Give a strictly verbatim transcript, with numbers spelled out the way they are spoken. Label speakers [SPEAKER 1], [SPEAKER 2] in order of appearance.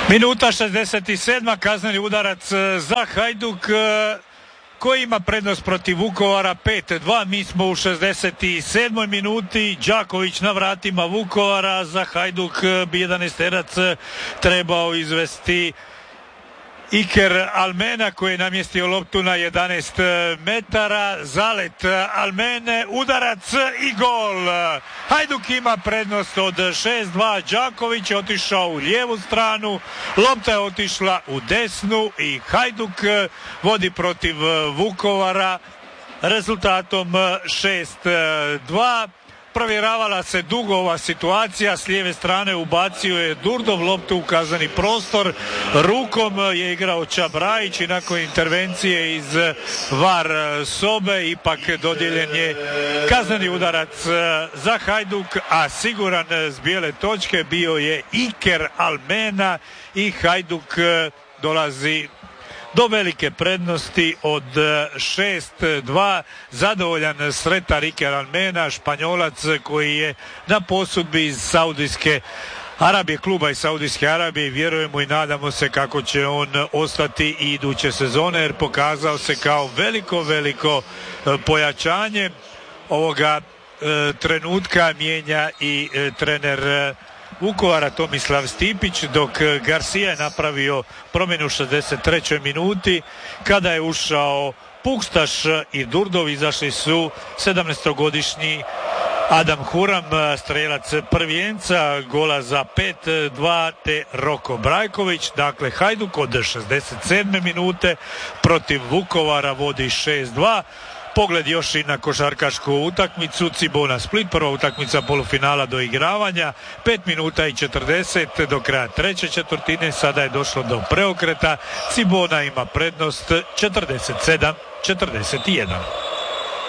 [SPEAKER 1] Minuta šezdeset sedma, kazneni udarac za Hajduk koji ima prednost protiv Vukovara pet dva. Mi smo u šezdeset sedmoj minuti. Đaković na vratima Vukovara. Za Hajduk bi jedanaesterac trebao izvesti Iker Almena koji je namjestio loptu na jedanaest metara. Zalet Almene, udarac i gol. Hajduk ima prednost od šest dva. Đaković je otišao u lijevu stranu, lopta je otišla u desnu i Hajduk vodi protiv Vukovara rezultatom šest dva. Provjeravala se dugo ova situacija, s lijeve strane ubacio je Durdov loptu u kazneni prostor, rukom je igrao Čabrajić i nakon intervencije iz var sobe ipak dodijeljen je kazneni udarac za Hajduk, a siguran s bijele točke bio je Iker Almena i Hajduk dolazi do velike prednosti od šest dva. Zadovoljan, sretan Iker Almena, Španjolac koji je na posudbi iz Saudijske Arabije, kluba iz Saudijske Arabije. Vjerujemo i nadamo se kako će on ostati i iduće sezone, jer pokazao se kao veliko, veliko pojačanje. Ovoga e, trenutka mijenja i e, trener Vukovara Tomislav Stipić, dok Garcia je napravio promjenu u šezdeset trećoj minuti kada je ušao Pukstaš i Durdov. Izašli su sedamnaestogodišnji Adam Huram, strelac prvijenca gola za pet dva, te Roko Brajković. Dakle, Hajduk od šezdeset sedme minute protiv Vukovara vodi šest dva. Pogled još i na košarkašku utakmicu Cibona Split, prva utakmica polufinala do igravanja, pet minuta i četrdeset do kraja treće četvrtine, sada je došlo do preokreta, Cibona ima prednost četrdeset sedam četrdeset jedan.